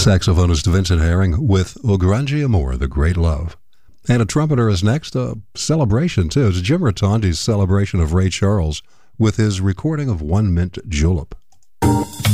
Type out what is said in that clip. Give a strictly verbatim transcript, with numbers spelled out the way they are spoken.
Saxophonist Vincent Herring with O Grande Amor, The Great Love. And a trumpeter is next, a celebration too. It's Jim Rotondi's celebration of Ray Charles with his recording of One Mint Julep.